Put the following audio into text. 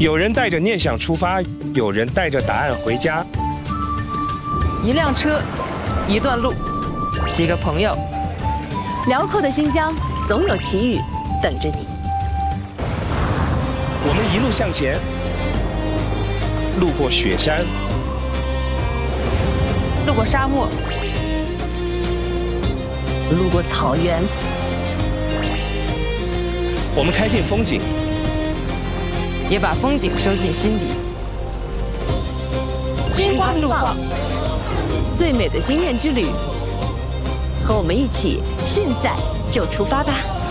有人带着念想出发，有人带着答案回家。 一辆车，一段路，几个朋友， 辽阔的新疆总有奇遇等着你。 我们一路向前，路过雪山， 路过沙漠， 路过草原， 我们开见风景， 也把风景收进心底。 心花怒放，最美的心愿之旅，和我们一起，现在就出发吧！